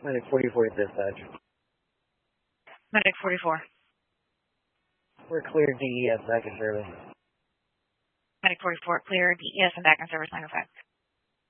Medic 44 at dispatch. Medic 44. We're clear DES back in service. Medic 44, clear DES and back in service 905.